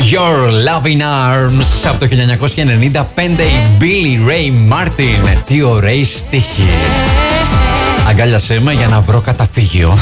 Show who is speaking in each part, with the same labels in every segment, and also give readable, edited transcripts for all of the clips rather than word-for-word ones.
Speaker 1: Your Loving Arms από το 1995, η Billy Ray Martin. Τι ωραίοι στίχοι. Αγκάλιασέ με για να βρω καταφύγιο.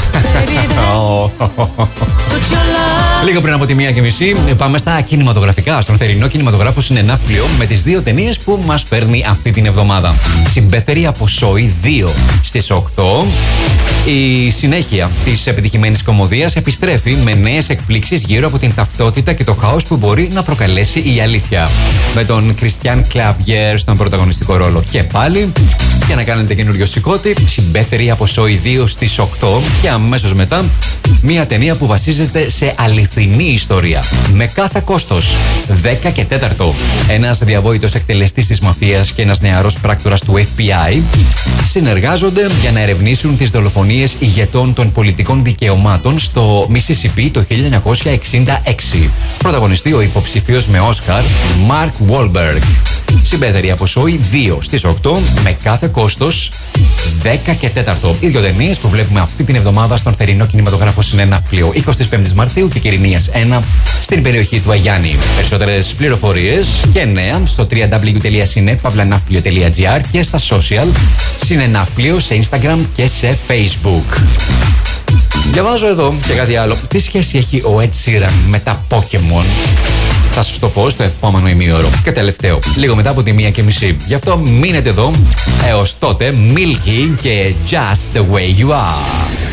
Speaker 1: Λίγο πριν από τη 1:30 πάμε στα κινηματογραφικά. Στον θερινό κινηματογράφο Συνενάφλιο με τις δύο ταινίες που μας φέρνει αυτή την εβδομάδα. Συμπέθερη από Σόι 2 στις 8. Η συνέχεια της επιτυχημένης κομμωδίας επιστρέφει με νέες εκπλήξεις γύρω από την ταυτότητα και το χάος που μπορεί να προκαλέσει η αλήθεια. Με τον Κριστιαν Κλάβιερ στον πρωταγωνιστικό ρόλο. Και πάλι, για να κάνετε καινούριο σηκώτη, Συμπέθερη από Σόι 2 στις 8. Και αμέσως μετά, μια ταινία που βασίζεται σε αληθινή ιστορία. Με κάθε κόστος. 10 και 4. Ένας διαβόητος εκτελεστής της μαφίας και ένας νεαρός πράκτορας του FBI συνεργάζονται για να ερευνήσουν τις δολοφονίες ηγετών των πολιτικών δικαιωμάτων στο Μισισιπί το 1966. Πρωταγωνιστεί ο υποψηφίος με Όσκαρ Μαρκ Wahlberg. Συμπέθερη από Σόι 2 στις 8 με κάθε κόστος 10 και 4. Οι δύο ταινίες που βλέπουμε αυτή την εβδομάδα στον θερινό κινηματογράφο Συνενάφλιο 25 Μαρτίου και Κυρηνίας 1 στην περιοχή του Αγιάννη. Περισσότερες πληροφορίες και νέα στο www.cinepavlanaflio.gr και στα social Συνενάφλιο σε Instagram και σε Facebook. Διαβάζω εδώ και κάτι άλλο. Τι σχέση έχει ο Ed Sheeran με τα Pokemon? Θα σας το πω στο επόμενο ημίωρο. Και τελευταίο, λίγο μετά από τη 1:30. Γι' αυτό μείνετε εδώ. Έως τότε, Milky και Just the Way You Are.